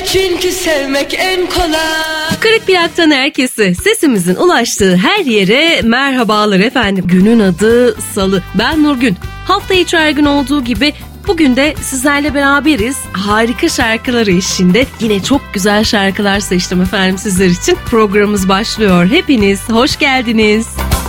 çünkü sevmek en kolay. Kırık Plak'tan herkese, sesimizin ulaştığı her yere merhabalar efendim. Günün adı Salı. Ben Nurgün. Hafta içi her gün olduğu gibi bugün de sizlerle beraberiz. Harika şarkılar eşliğinde yine çok güzel şarkılar seçtim efendim sizler için. Programımız başlıyor. Hepiniz hoş geldiniz.